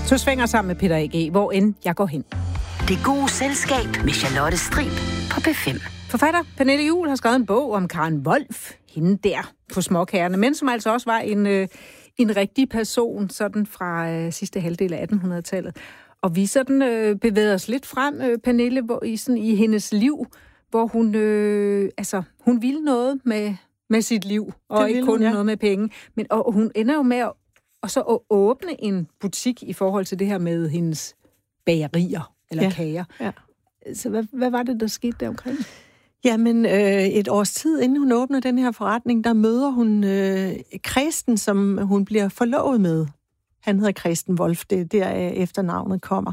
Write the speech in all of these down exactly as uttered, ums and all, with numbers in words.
Så svinger sammen med Peter A G, hvor end jeg går hen. Det gode selskab med Charlotte Strib på P fem. Forfatter Pernille Juhl har skrevet en bog om Karen Wolf, hende der på Småkagerne, men som altså også var en, øh, en rigtig person, sådan fra øh, sidste halvdel af attenhundredetallet. Og vi sådan øh, bevæger os lidt frem, øh, Pernille, hvor, i, sådan, i hendes liv, hvor hun, øh, altså, hun ville noget med, med sit liv, og det ikke kun ja. noget med penge. Men, og, og hun ender jo med at, og så at åbne en butik i forhold til det her med hendes bagerier, eller ja. kager. Ja. Så hvad, hvad var det, der skete der omkring? Jamen, øh, et års tid inden hun åbner den her forretning, der møder hun øh, Kristen, som hun bliver forlovet med. Han hedder Kristen Wolf, det er der efternavnet kommer.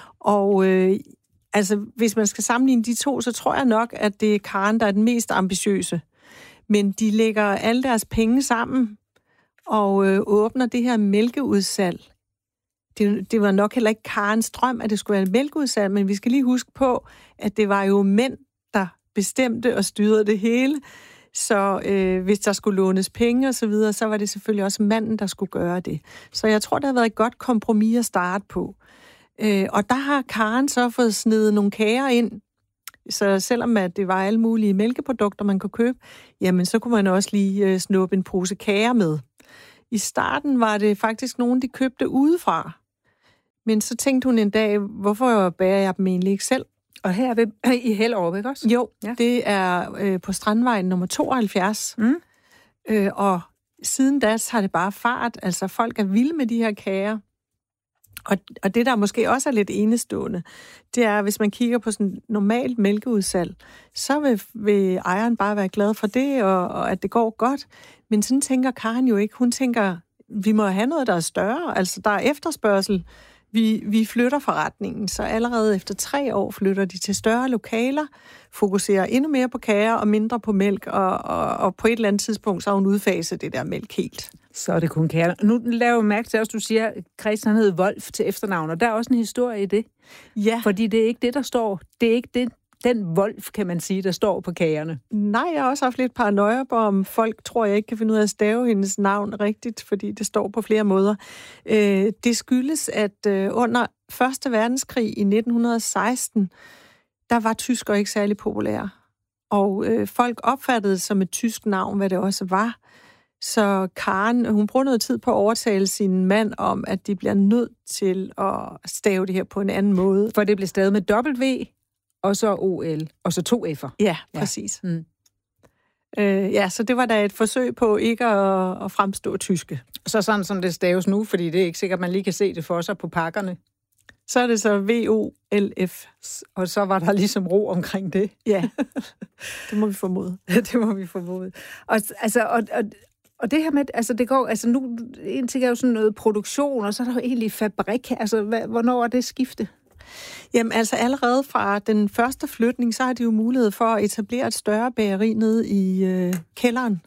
Og øh, altså, hvis man skal sammenligne de to, så tror jeg nok, at det er Karen, der er den mest ambitiøse. Men de lægger alle deres penge sammen og øh, åbner det her mælkeudsalg. Det, det var nok heller ikke Karens drøm, at det skulle være et mælkeudsalg, men vi skal lige huske på, at det var jo mænd, der bestemte og styrede det hele. Så øh, hvis der skulle lånes penge og så videre, så var det selvfølgelig også manden, der skulle gøre det. Så jeg tror, det har været et godt kompromis at starte på. Øh, og der har Karen så fået snedet nogle kager ind. Så selvom at det var alle mulige mælkeprodukter, man kunne købe, jamen så kunne man også lige øh, snuppe en pose kager med. I starten var det faktisk nogen, de købte udefra. Men så tænkte hun en dag, hvorfor bærer jeg dem egentlig ikke selv? Og her er vi i Hellerup, ikke også? Jo, ja. Det er øh, på Strandvejen nummer tooghalvfjerds. Mm. Øh, og siden da har det bare fart. Altså, folk er vilde med de her kager. Og, og det, der måske også er lidt enestående, det er, hvis man kigger på sådan normalt mælkeudsalg, så vil, vil ejeren bare være glad for det, og, og at det går godt. Men sådan tænker Karen jo ikke. Hun tænker, vi må have noget, der er større. Altså, der er efterspørgsel. Vi, vi flytter forretningen, så allerede efter tre år flytter de til større lokaler, fokuserer endnu mere på kager og mindre på mælk, og, og, og på et eller andet tidspunkt så har hun udfaset det der mælk helt. Så er det kun kager. Nu laver jeg mærke til også, du siger, at Christian hed Wolf til efternavn, og der er også en historie i det. Ja. Fordi det er ikke det, der står. Det er ikke det, den Wolf, kan man sige, der står på kagerne. Nej, jeg har også haft lidt paranoia på, om folk tror, jeg ikke kan finde ud af at stave hendes navn rigtigt, fordi det står på flere måder. Øh, det skyldes, at øh, under første verdenskrig i nitten seksten, der var tysker ikke særlig populære. Og øh, folk opfattede det som et tysk navn, hvad det også var. Så Karen, hun bruger noget tid på at overtale sin mand om, at de bliver nødt til at stave det her på en anden måde. For det blev stavet med W, og så O L, og så to F'er. Ja, præcis. Ja. Mm. Øh, ja, så det var da et forsøg på ikke at, at fremstå tyske. Så sådan som det staves nu, fordi det er ikke sikkert, at man lige kan se det for sig på pakkerne. Så er det så V O L F. Og så var der ligesom ro omkring det. Ja, det må vi formode. Det må vi formode. Og, altså, og, og, og det her med, altså det går, altså nu, en ting er jo sådan noget produktion, og så er der jo egentlig fabrik. Altså, hvad, hvornår er det skifte? Jamen altså allerede fra den første flytning, så har de jo mulighed for at etablere et større bageri nede i øh, kælderen.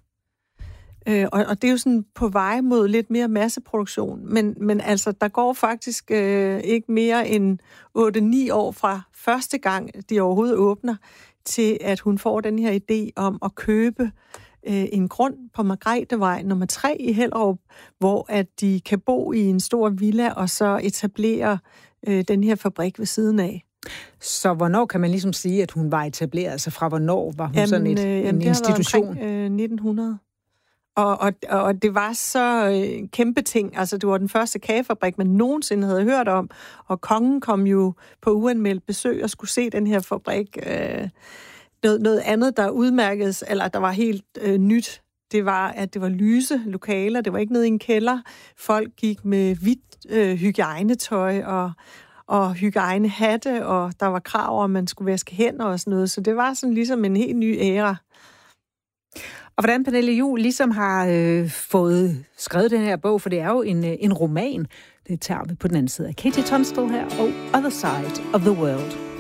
Øh, og, og det er jo sådan på vej mod lidt mere masseproduktion. Men, men altså, der går faktisk øh, ikke mere end otte ni år fra første gang, de overhovedet åbner, til at hun får den her idé om at købe øh, en grund på Margrethevej nummer tre i Hellerup, hvor at de kan bo i en stor villa og så etablere øh, den her fabrik ved siden af. Så hvornår kan man ligesom sige, at hun var etableret? Altså fra hvornår var hun jamen, sådan et, øh, en det institution? Omkring, øh, nitten hundrede. Og, og, og det var så øh, kæmpe ting. Altså, det var den første kagefabrik, man nogensinde havde hørt om. Og kongen kom jo på uanmeldt besøg og skulle se den her fabrik. Øh, noget, noget andet, der udmærkedes, eller der var helt øh, nyt, det var, at det var lyse lokaler. Det var ikke nede i en kælder. Folk gik med hvidt øh, hygiejnetøj og, og hygiejnehatte, og der var krav om, at man skulle vaske hænder og sådan noget. Så det var sådan ligesom en helt ny æra. Og hvordan Pernille Juhl ligesom har øh, fået skrevet den her bog, for det er jo en, en roman. Det tager vi på den anden side af Katie Tunstall her, og Other Side of the World.